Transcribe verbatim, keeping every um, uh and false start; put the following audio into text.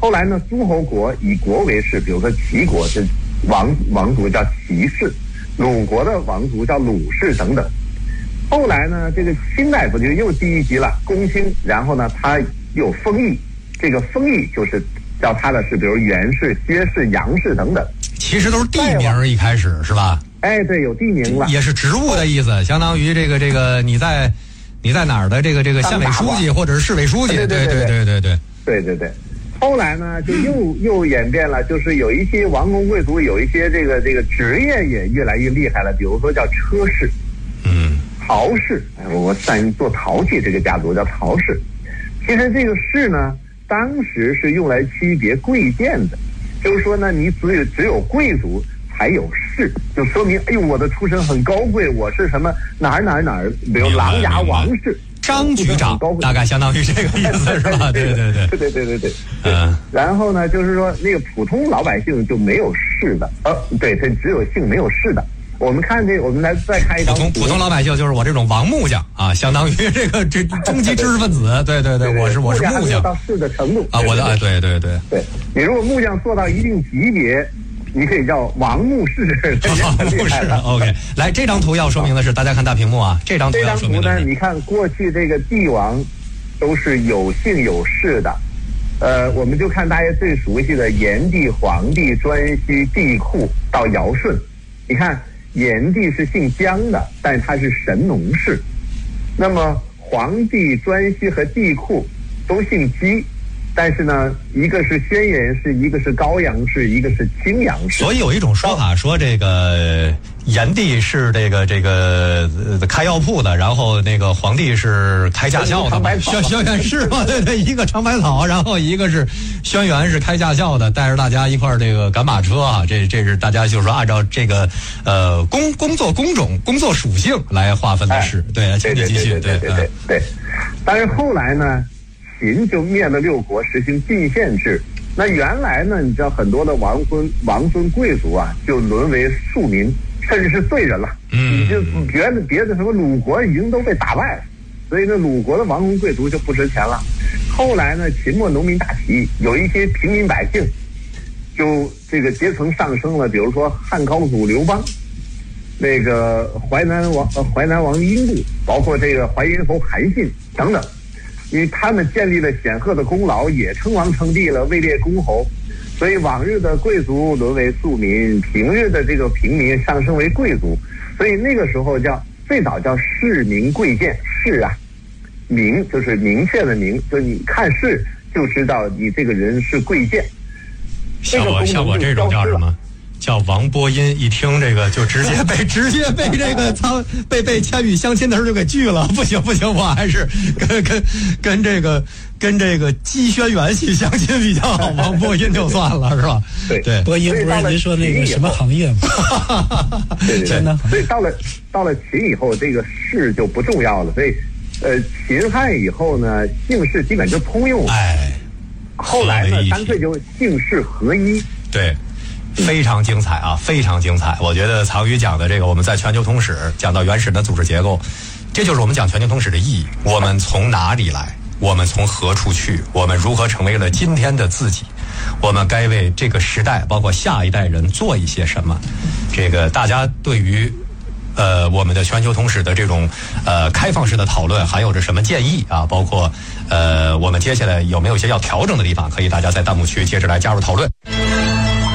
后来呢，诸侯国以国为氏，比如说齐国是王王族叫齐氏，鲁国的王族叫鲁氏等等。后来呢，这个卿大夫就又低一级了，公卿，然后呢，他有封邑，这个封邑就是叫他的是，比如袁氏、薛氏、杨氏等等。 其实都是地名一开始是吧？ 哎，对，有地名了， 也是职务的意思，相当于这个这个你在你在哪儿的这个这个县委书记或者是市委书记，对对对对对对对对对。后来呢，就又又演变了，就是有一些王公贵族，有一些这个这个职业也越来越厉害了，比如说叫车氏， 嗯。 陶氏，我善于做陶器，这个家族叫陶氏。其实这个氏呢，当时是用来区别贵贱的，就是说呢，你只有只有贵族才有氏，就说明哎呦，我的出身很高贵，我是什么哪儿哪儿哪儿，比如琅琊王氏。 张局长大概相当于这个意思是吧？对对对对对对对对。 嗯。 然后呢，就是说那个普通老百姓就没有氏的，呃，对，他只有姓没有氏的。我们看这，我们来再看一张。 普通普通老百姓就是我这种王木匠啊，相当于这个这中级知识分子。对对对，我是我是木匠。 到士的程度啊，我的哎，对对对对。你如果木匠做到一定级别，你可以叫王木士。 王木士 ，OK。来，这张图要说明的是，大家看大屏幕啊，这张图要说明的是。 这张图呢，你看过去这个帝王都是有姓有氏的，呃，我们就看大家最熟悉的炎帝、黄帝、颛顼、帝喾到尧舜，你看。炎帝是姓姜的，但他是神农氏。那么黄帝、颛顼和帝喾都姓姬，但是呢，一个是轩辕氏，一个是高阳氏，一个是青阳氏。 所以有一种说法说，这个炎帝是这个这个、呃、开药铺的，然后那个黄帝是开驾校的嘛，轩轩辕氏嘛，对对，一个长白草，然后一个是轩辕是开驾校的，带着大家一块儿这个赶马车啊，这这是大家就是说按照这个呃工工作工种、工作属性来划分的氏。 哎、 对，请你继续。 对对对对 对, 对。但是后来呢？秦就灭了六国，实行郡县制。那原来呢，你知道很多的王孙王孙贵族啊，就沦为庶民，甚至是罪人了。 嗯， 你就别的别的什么鲁国已经都被打败了，所以呢，鲁国的王公贵族就不值钱了。后来呢，秦末农民大起义，有一些平民百姓就这个阶层上升了，比如说汉高祖刘邦，那个淮南王呃淮南王英布，包括这个淮阴侯韩信等等。因为他们建立了显赫的功劳，也称王称帝了，位列公侯，所以往日的贵族沦为庶民，平日的这个平民上升为贵族，所以那个时候叫最早叫士民贵贱。士啊，明就是明确的明，就你看士就知道你这个人是贵贱。 像我像我这种叫什么？叫王波音，一听这个就直接被直接被这个他被被千与相亲的时候就给拒了，不行不行，我还是跟跟跟这个跟这个姬轩辕系相亲比较好，王波音就算了，是吧？ 对对， 波音不是您说那个什么行业吗？ 对对对，所以到了到了秦以后，这个氏就不重要了，所以呃，秦汉以后呢，姓氏基本就通用了。 哎， 后来呢，干脆就姓氏合一。 对。非常精彩啊，非常精彩！我觉得曹禺讲的这个，我们在全球通史讲到原始的组织结构，这就是我们讲全球通史的意义。我们从哪里来？我们从何处去？我们如何成为了今天的自己？我们该为这个时代，包括下一代人做一些什么？这个大家对于呃我们的全球通史的这种呃开放式的讨论，还有着什么建议啊？包括呃我们接下来有没有一些要调整的地方？可以大家在弹幕区接着来加入讨论。